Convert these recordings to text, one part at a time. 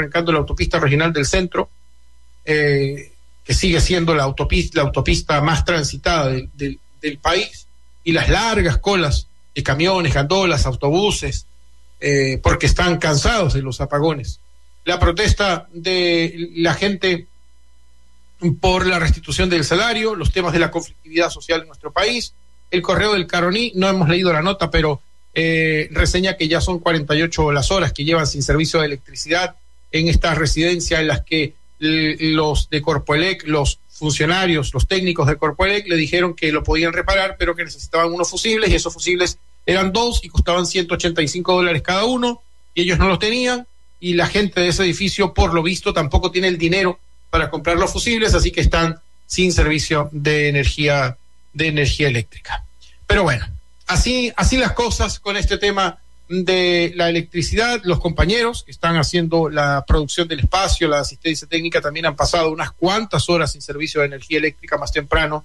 arrancando la autopista regional del centro, que sigue siendo la autopista más transitada del país, y las largas colas de camiones, gandolas, autobuses, porque están cansados de los apagones. La protesta de la gente por la restitución del salario, los temas de la conflictividad social en nuestro país. El correo del Caroní, no hemos leído la nota, pero reseña que ya son 48 las horas que llevan sin servicio de electricidad en esta residencia, en las que los de Corpoelec, los funcionarios, los técnicos de Corpoelec le dijeron que lo podían reparar, pero que necesitaban unos fusibles, y esos fusibles eran 2 y costaban $185 cada uno, y ellos no los tenían, y la gente de ese edificio, por lo visto, tampoco tiene el dinero para comprar los fusibles, así que están sin servicio de energía eléctrica. Pero bueno, así las cosas con este tema de la electricidad. Los compañeros que están haciendo la producción del espacio, la asistencia técnica, también han pasado unas cuantas horas sin servicio de energía eléctrica. Más temprano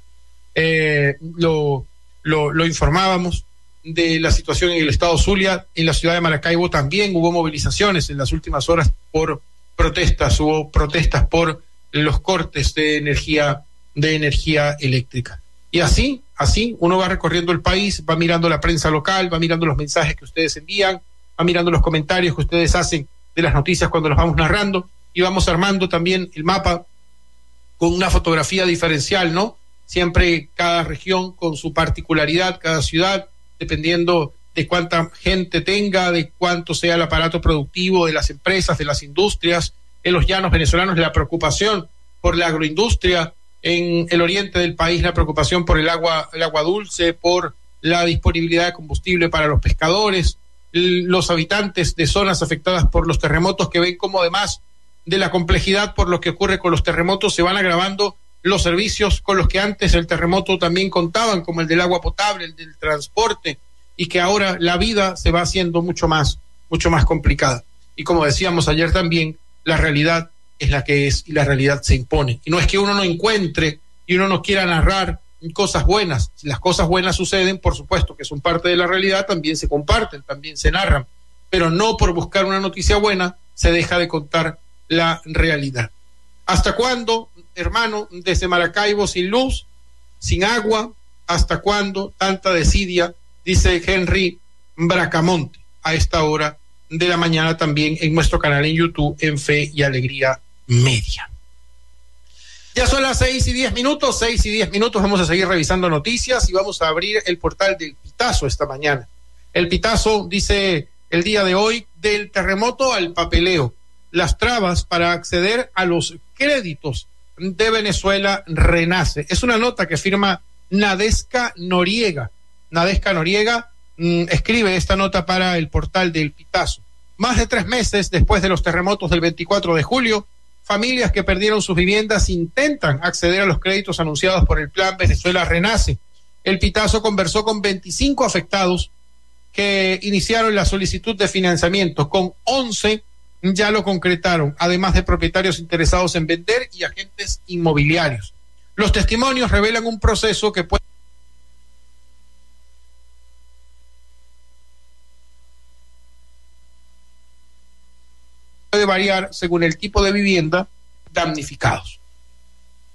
lo informábamos de la situación en el estado Zulia. En la ciudad de Maracaibo también hubo movilizaciones en las últimas horas por protestas, hubo protestas por los cortes de energía eléctrica. Y así uno va recorriendo el país, va mirando la prensa local, va mirando los mensajes que ustedes envían, va mirando los comentarios que ustedes hacen de las noticias cuando los vamos narrando, y vamos armando también el mapa con una fotografía diferencial, ¿no? Siempre cada región con su particularidad, cada ciudad, dependiendo de cuánta gente tenga, de cuánto sea el aparato productivo de las empresas, de las industrias. En los llanos venezolanos la preocupación por la agroindustria, en el oriente del país la preocupación por el agua dulce, por la disponibilidad de combustible para los pescadores, los habitantes de zonas afectadas por los terremotos, que ven cómo, además de la complejidad por lo que ocurre con los terremotos, se van agravando los servicios con los que antes el terremoto también contaban, como el del agua potable, el del transporte, y que ahora la vida se va haciendo mucho más complicada. Y como decíamos ayer también, la realidad es la que es, y la realidad se impone. Y no es que uno no encuentre y uno no quiera narrar cosas buenas. Si las cosas buenas suceden, por supuesto que son parte de la realidad, también se comparten, también se narran, pero no por buscar una noticia buena se deja de contar la realidad. ¿Hasta cuándo, hermano, desde Maracaibo sin luz, sin agua? ¿Hasta cuándo tanta desidia? Dice Henry Bracamonte a esta hora de la mañana, también en nuestro canal en YouTube, en Fe y Alegría Media. Ya son las 6:10, vamos a seguir revisando noticias y vamos a abrir el portal del Pitazo esta mañana. El Pitazo dice el día de hoy: del terremoto al papeleo, las trabas para acceder a los créditos de Venezuela renace. Es una nota que firma Nadezca Noriega. Nadezca Noriega escribe esta nota para el portal del Pitazo. Más de 3 meses después de los terremotos del 24 de julio, familias que perdieron sus viviendas intentan acceder a los créditos anunciados por el Plan Venezuela Renace. El Pitazo conversó con 25 afectados que iniciaron la solicitud de financiamiento. Con 11 ya lo concretaron, además de propietarios interesados en vender y agentes inmobiliarios. Los testimonios revelan un proceso que puede variar según el tipo de vivienda damnificados.